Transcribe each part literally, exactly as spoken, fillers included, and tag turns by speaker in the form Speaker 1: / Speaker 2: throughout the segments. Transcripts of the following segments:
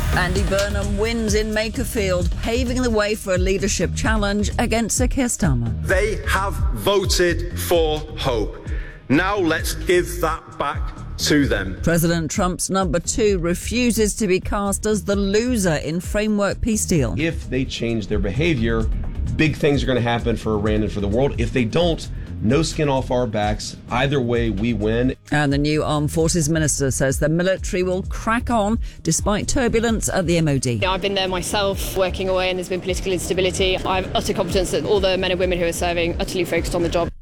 Speaker 1: Andy Burnham wins in Makerfield, paving the way for a leadership challenge against Sir Keir Starmer.
Speaker 2: They have voted for hope. Now let's give that back to them.
Speaker 1: President Trump's number two refuses to be cast as the loser in framework peace deal.
Speaker 3: If they change their behavior, big things are going to happen for Iran and for the world. If they don't, no skin off our backs. Either way, we win.
Speaker 1: And the new Armed Forces Minister says the military will crack on despite turbulence at the M O D.
Speaker 4: I've been there myself, working away, and there's been political instability. I have utter confidence that all the men and women who are serving are utterly focused on the job.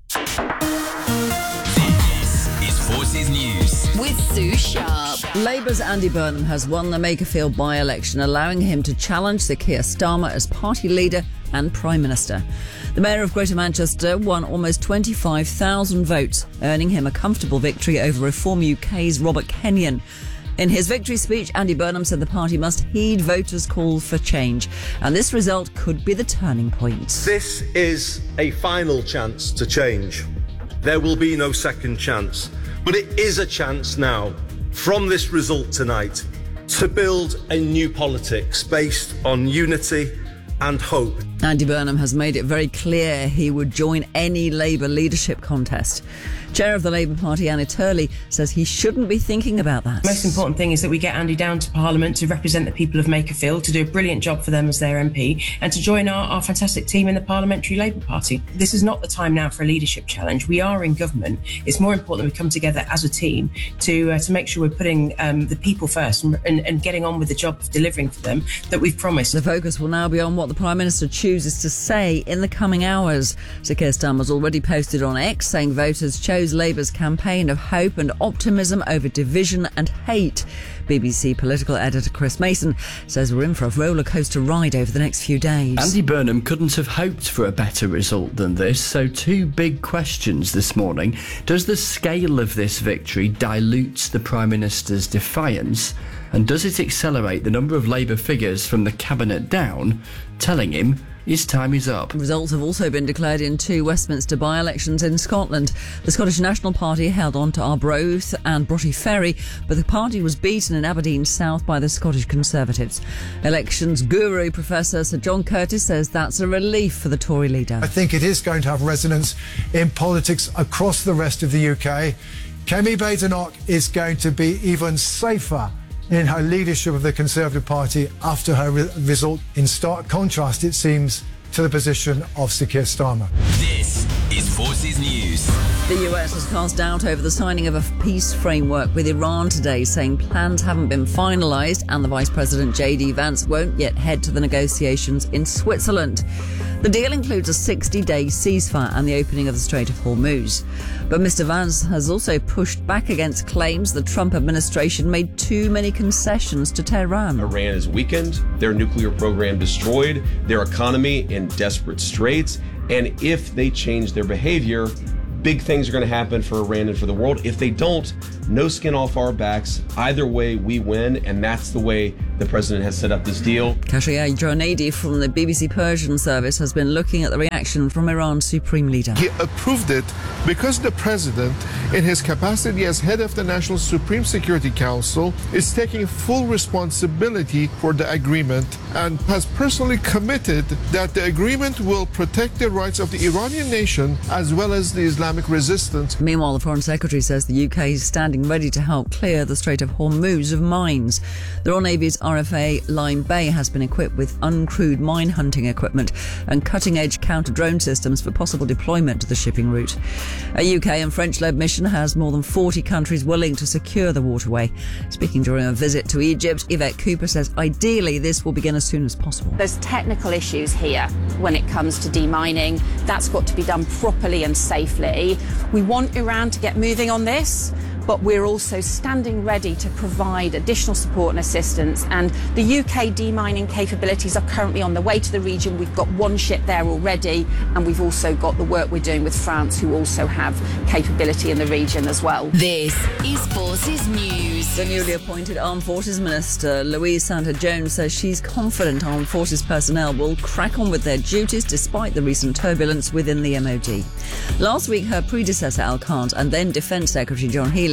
Speaker 5: This is Forces News
Speaker 6: with Sue Sharp.
Speaker 1: Labour's Andy Burnham has won the Makerfield by-election, allowing him to challenge Sir Keir Starmer as party leader and Prime Minister. The Mayor of Greater Manchester won almost twenty-five thousand votes, earning him a comfortable victory over Reform U K's Robert Kenyon. In his victory speech, Andy Burnham said the party must heed voters' call for change, and this result could be the turning point.
Speaker 2: This is a final chance to change. There will be no second chance, but it is a chance now, from this result tonight, to build a new politics based on unity and hope.
Speaker 1: Andy Burnham has made it very clear he would join any Labour leadership contest. Chair of the Labour Party, Anna Turley, says he shouldn't be thinking about that.
Speaker 7: The most important thing is that we get Andy down to Parliament to represent the people of Makerfield, to do a brilliant job for them as their M P, and to join our, our fantastic team in the Parliamentary Labour Party. This is not the time now for a leadership challenge. We are in government. It's more important that we come together as a team to uh, to make sure we're putting um, the people first and, and, and getting on with the job of delivering for them that we've promised.
Speaker 1: The focus will now be on what the Prime Minister chooses to say in the coming hours. Sir Keir Starmer has already posted on X saying voters chose Labour's campaign of hope and optimism over division and hate. B B C political editor Chris Mason says we're in for a roller coaster ride over the next few days.
Speaker 8: Andy Burnham couldn't have hoped for a better result than this, so two big questions this morning. Does the scale of this victory dilute the Prime Minister's defiance? And does it accelerate the number of Labour figures from the Cabinet down, telling him his time is up?
Speaker 1: Results have also been declared in two Westminster by-elections in Scotland. The Scottish National Party held on to Arbroath and Broughty Ferry, but the party was beaten in Aberdeen South by the Scottish Conservatives. Elections guru Professor Sir John Curtis says that's a relief for the Tory leader.
Speaker 9: I think it is going to have resonance in politics across the rest of the U K. Kemi Badenoch is going to be even safer in her leadership of the Conservative Party after her re- result, in stark contrast, it seems, to the position of Sir Keir Starmer.
Speaker 5: This is Forces News.
Speaker 1: The U S has cast doubt over the signing of a peace framework with Iran today, saying plans haven't been finalised and the Vice President J D Vance won't yet head to the negotiations in Switzerland. The deal includes a sixty-day ceasefire and the opening of the Strait of Hormuz. But Mr Vance has also pushed back against claims the Trump administration made too many concessions to Tehran.
Speaker 3: Iran is weakened, their nuclear program destroyed, their economy in desperate straits, and if they change their behavior, big things are going to happen for Iran and for the world. If they don't, no skin off our backs. Either way, we win, and that's the way the president has set up this deal.
Speaker 1: Khashoggi Journadi from the B B C Persian service has been looking at the reaction from Iran's supreme leader.
Speaker 10: He approved it because the president, in his capacity as head of the National Supreme Security Council, is taking full responsibility for the agreement and has personally committed that the agreement will protect the rights of the Iranian nation as well as the Islamic resistance.
Speaker 1: Meanwhile, the Foreign Secretary says the U K is standing ready to help clear the Strait of Hormuz of mines. The Royal Navy's R F A Lyme Bay has been equipped with uncrewed mine hunting equipment and cutting-edge counter-drone systems for possible deployment to the shipping route. A U K and French-led mission has more than forty countries willing to secure the waterway. Speaking during a visit to Egypt, Yvette Cooper says ideally this will begin as soon as possible.
Speaker 11: There's technical issues here when it comes to demining. That's got to be done properly and safely. We want Iran to get moving on this, but we're also standing ready to provide additional support and assistance. And the U K demining capabilities are currently on the way to the region. We've got one ship there already, and we've also got the work we're doing with France, who also have capability in the region as well.
Speaker 6: This is Forces News.
Speaker 1: The newly appointed Armed Forces Minister, Louise Santa-Jones, says she's confident Armed Forces personnel will crack on with their duties despite the recent turbulence within the M O D. Last week, her predecessor, Al Kant, and then Defence Secretary John Healey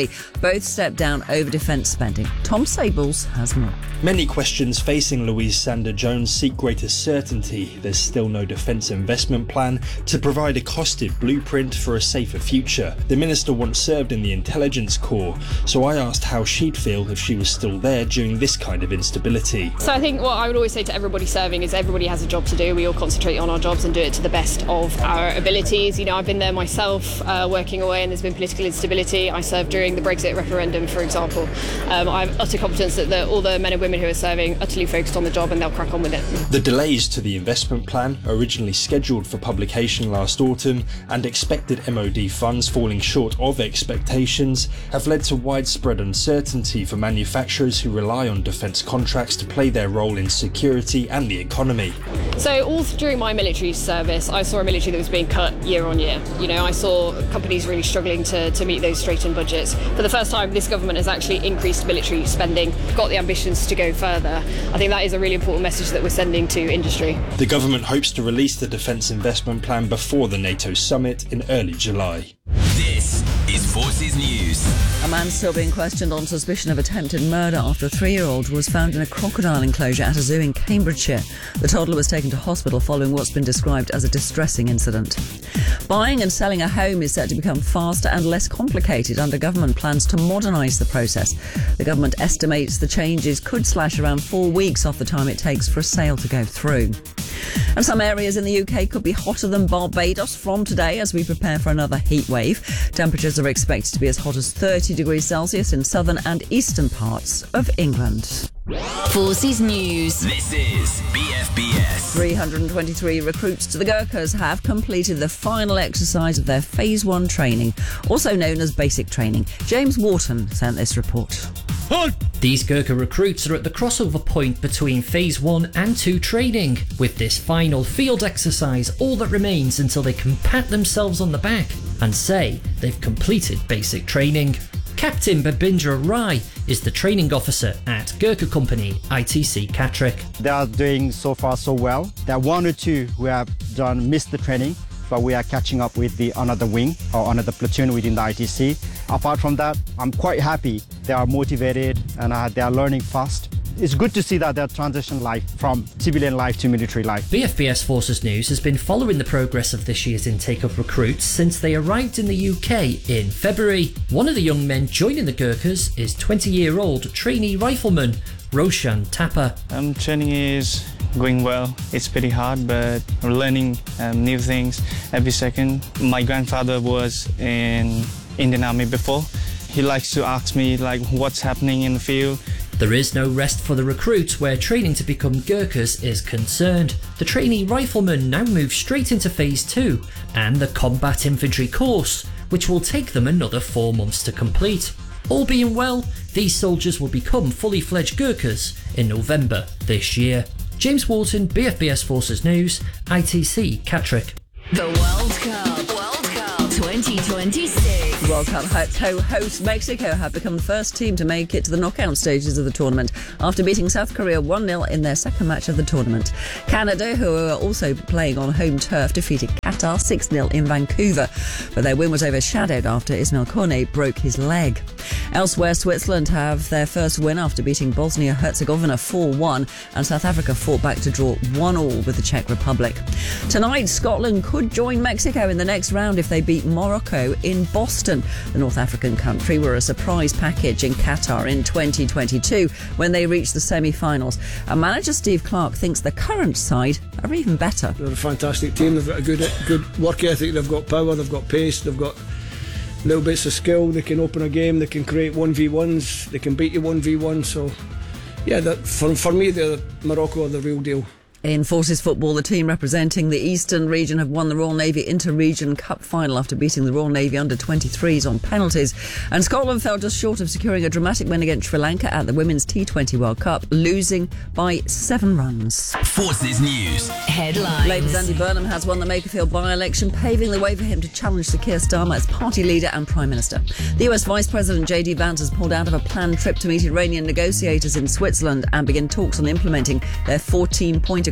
Speaker 1: Navy both stepped down over defence spending. Tom Sables has more.
Speaker 12: Many questions facing Louise Sanders-Jones seek greater certainty. There's still no defence investment plan to provide a costed blueprint for a safer future. The minister once served in the intelligence corps, so I asked how she'd feel if she was still there during this kind of instability.
Speaker 4: So I think what I would always say to everybody serving is everybody has a job to do. We all concentrate on our jobs and do it to the best of our abilities. You know, I've been there myself, uh, working away, and there's been political instability. I served during the Brexit referendum, for example. Um, I have utter confidence that the, all the men and women who are serving utterly focused on the job, and they'll crack on with it.
Speaker 12: The delays to the investment plan, originally scheduled for publication last autumn, and expected M O D funds falling short of expectations, have led to widespread uncertainty for manufacturers who rely on defence contracts to play their role in security and the economy.
Speaker 4: So all during my military service, I saw a military that was being cut year on year. You know, I saw companies really struggling to, to meet those straightened budgets. For the first time, this government has actually increased military spending, got the ambitions to go further. I think that is a really important message that we're sending to industry.
Speaker 12: The government hopes to release the defence investment plan before the NATO summit in early July.
Speaker 5: This is Forces News.
Speaker 1: A man still being questioned on suspicion of attempted murder after a three-year-old was found in a crocodile enclosure at a zoo in Cambridgeshire. The toddler was taken to hospital following what's been described as a distressing incident. Buying and selling a home is set to become faster and less complicated under government plans to modernise the process. The government estimates the changes could slash around four weeks off the time it takes for a sale to go through. And some areas in the U K could be hotter than Barbados from today as we prepare for another heat wave. Temperatures are expected to be as hot as thirty degrees Celsius in southern and eastern parts of England.
Speaker 6: Forces News.
Speaker 5: This is B F B S.
Speaker 1: three hundred twenty-three recruits to the Gurkhas have completed the final exercise of their Phase one training, also known as basic training. James Wharton sent this report.
Speaker 13: These Gurkha recruits are at the crossover point between Phase one and two training. With this final field exercise, all that remains until they can pat themselves on the back and say they've completed basic training. Captain Babindra Rai is the training officer at Gurkha Company I T C Catterick.
Speaker 14: They are doing so far so well. There are one or two who have done missed the training, but we are catching up with the another wing or another platoon within the I T C. Apart from that, I'm quite happy. They are motivated and uh, they are learning fast. It's good to see that they're transitioning life from civilian life to military life.
Speaker 13: B F B S Forces News has been following the progress of this year's intake of recruits since they arrived in the U K in February. One of the young men joining the Gurkhas is twenty-year-old trainee rifleman Roshan Thapa.
Speaker 15: Um, training is going well. It's pretty hard, but we're learning um, new things every second. My grandfather was in Indian Army before. He likes to ask me like what's happening in the field.
Speaker 13: There is no rest for the recruits where training to become Gurkhas is concerned. The trainee rifleman now moves straight into Phase two and the Combat Infantry course, which will take them another four months to complete. All being well, these soldiers will become fully fledged Gurkhas in November this year. James Wharton, B F B S Forces News, I T C Catterick.
Speaker 6: The World Cup. World Cup twenty twenty-six.
Speaker 1: World Cup co-host Mexico have become the first team to make it to the knockout stages of the tournament after beating South Korea one nil in their second match of the tournament. Canada, who are also playing on home turf, defeated Qatar six nil in Vancouver, but their win was overshadowed after Ismail Kone broke his leg. Elsewhere, Switzerland have their first win after beating Bosnia-Herzegovina four one, and South Africa fought back to draw one all with the Czech Republic. Tonight, Scotland could join Mexico in the next round if they beat Morocco in Boston. The North African country were a surprise package in Qatar in twenty twenty-two when they reached the semi-finals. And manager Steve Clarke thinks the current side are even better.
Speaker 16: They're a fantastic team. They've got a good, good work ethic. They've got power. They've got pace. They've got little bits of skill. They can open a game. They can create one v ones. They can beat you one v one. So, yeah, that, for, for me, the Morocco are the real deal.
Speaker 1: In Forces football, the team representing the Eastern region have won the Royal Navy Inter-Region Cup final after beating the Royal Navy under twenty-threes on penalties. And Scotland fell just short of securing a dramatic win against Sri Lanka at the Women's T twenty World Cup, losing by seven runs.
Speaker 5: Forces News.
Speaker 6: Headlines.
Speaker 1: Labour's Andy Burnham has won the Makerfield by-election, paving the way for him to challenge Sir Keir Starmer as party leader and Prime Minister. The U S Vice President J D Vance has pulled out of a planned trip to meet Iranian negotiators in Switzerland and begin talks on implementing their fourteen-point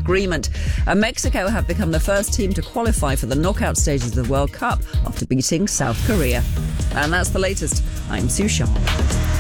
Speaker 1: agreement. And Mexico have become the first team to qualify for the knockout stages of the World Cup after beating South Korea. And that's the latest. I'm Sue Shaw.